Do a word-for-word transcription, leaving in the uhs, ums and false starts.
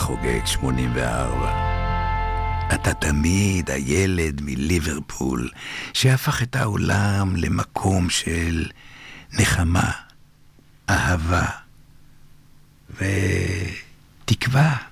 חוגג שמונים וארבע. אתה תמיד הילד מליברפול שהפך את העולם למקום של נחמה, אהבה ותקווה.